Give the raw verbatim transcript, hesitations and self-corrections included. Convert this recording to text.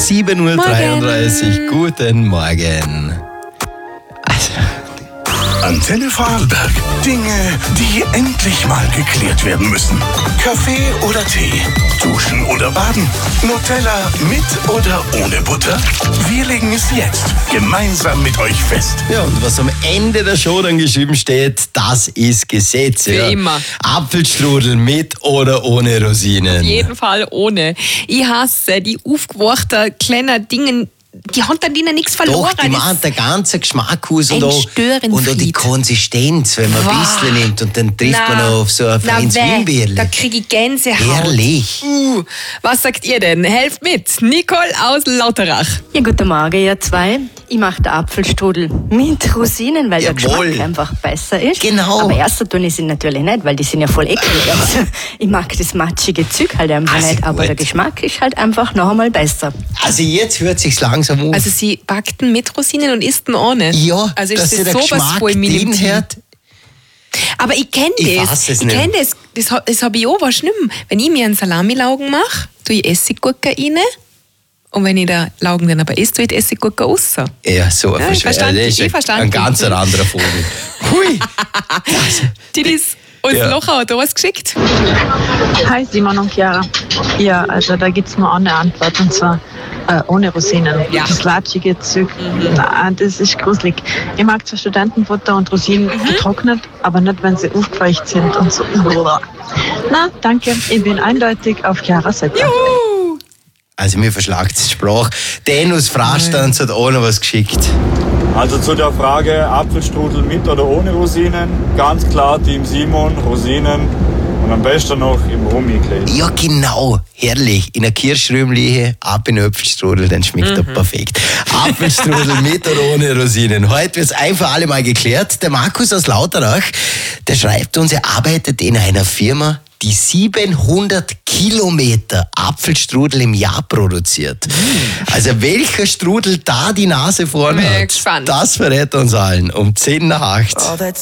sieben Uhr dreiunddreißig. Guten Morgen. Antenne Vorarlberg. Dinge, die endlich mal geklärt werden müssen. Kaffee oder Tee? Duschen oder baden? Nutella mit oder ohne Butter? Wir legen es jetzt gemeinsam mit euch fest. Ja, und was am Ende der Show dann geschrieben steht, das ist Gesetz. Für ja. immer. Apfelstrudel mit oder ohne Rosinen? Auf jeden Fall ohne. Ich hasse die aufgewachten kleinen Dinge, die haben dann ihnen nichts verloren. Doch, die machen der ganze Geschmack aus und ein auch, und auch die Konsistenz, wenn man Wow. ein bisschen nimmt und dann trifft man noch auf so ein feines Wimbeerle. Da kriege ich Gänsehaut. Herrlich. Uh, was sagt ihr denn? Helft mit. Nicole aus Lauterach. Ja, guten Morgen, ihr zwei. Ich mache den Apfelstrudel mit Rosinen, weil Jawohl. der Geschmack einfach besser ist. Genau. Aber erst tun ich sie natürlich nicht, weil die sind ja voll eklig. Also, ich mag das matschige Zeug halt einfach Also nicht, aber gut. der Geschmack ist halt einfach noch einmal besser. Also jetzt hört sich's langsam um. Also sie backten mit Rosinen und issten ohne. ja, also ist dass das sich der sowas Geschmack voll drin minimiert. hört. Aber ich kenne Ich das. weiß es ich nicht. kenne das. Das, ha- das habe ich auch was schlimm. Wenn ich mir einen Salamilaugen mache, tue ich Essiggurke rein. Und wenn ich den Laugen dann aber esse, tue ich die Essiggurke raus. Ja, so ein Ja, ich Verschwör- verstanden, das ist ich ein, verstanden. ein ganz anderer Vogel. Hui. Die ist uns Ja. Locher hat was geschickt. Hi Simon und Chiara. Ja, also da gibt es nur eine Antwort und zwar äh, ohne Rosinen. Ja. Das latschige Zeug, na, das ist gruselig. Ich mag zwar Studentenfutter und Rosinen getrocknet, aber nicht, wenn sie aufgeweicht sind und so. Na, danke. Ich bin eindeutig auf Chiaras Seite. Also mir verschlagt die Sprache. Den aus Frastanz hat auch noch was geschickt. Also zu der Frage Apfelstrudel mit oder ohne Rosinen, ganz klar Team Simon, Rosinen und am besten noch im Rumiglas. Ja, genau. Herrlich. In einer Kirschrühmliche, ab in Apfelstrudel, dann schmeckt er perfekt. Apfelstrudel mit oder ohne Rosinen. Heute wird es ein für alle Mal geklärt. Der Markus aus Lauterach, der schreibt uns, er arbeitet in einer Firma, die siebenhundert Kilometer Apfelstrudel im Jahr produziert. Also welcher Strudel da die Nase vorne Bin hat, gespannt. das verrät uns allen um zehn nach acht.